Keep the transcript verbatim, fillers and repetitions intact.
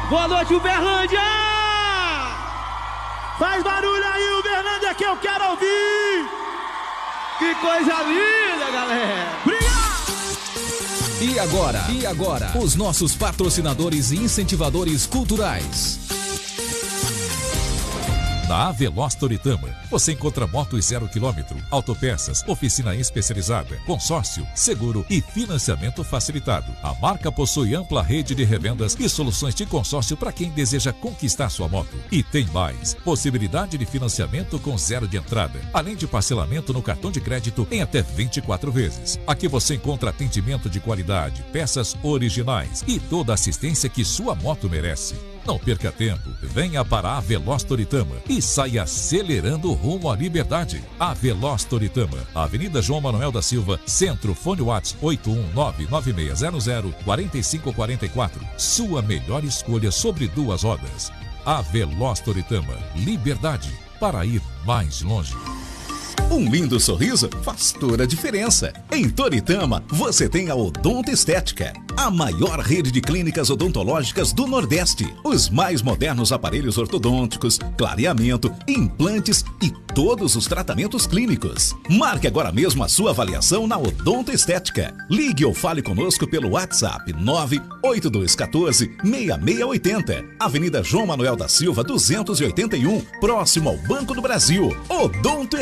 Boa noite, Uberlândia! Faz barulho aí, Uberlândia, que eu quero ouvir! Que coisa linda, galera! Obrigado! E agora? E agora? Os nossos patrocinadores e incentivadores culturais. Na Aveloz Toritama, você encontra motos zero quilômetro, autopeças, oficina especializada, consórcio, seguro e financiamento facilitado. A marca possui ampla rede de revendas e soluções de consórcio para quem deseja conquistar sua moto. E tem mais, possibilidade de financiamento com zero de entrada, além de parcelamento no cartão de crédito em até vinte e quatro vezes. Aqui você encontra atendimento de qualidade, peças originais e toda a assistência que sua moto merece. Não perca tempo, venha para a Aveloz Toritama e saia acelerando rumo à liberdade. Aveloz Toritama, Avenida João Manuel da Silva, Centro, Fone WhatsApp oito um nove nove seis zero zero quatro cinco quatro quatro. Sua melhor escolha sobre duas rodas. Aveloz Toritama, liberdade para ir mais longe. Um lindo sorriso faz toda a diferença. Em Toritama, você tem a Odonto Estética, a maior rede de clínicas odontológicas do Nordeste. Os mais modernos aparelhos ortodônticos, clareamento, implantes e todos os tratamentos clínicos. Marque agora mesmo a sua avaliação na Odonto Estética. Ligue ou fale conosco pelo WhatsApp nove oito dois um quatro seis seis oito zero. Avenida João Manuel da Silva, duzentos e oitenta e um, próximo ao Banco do Brasil. Odonto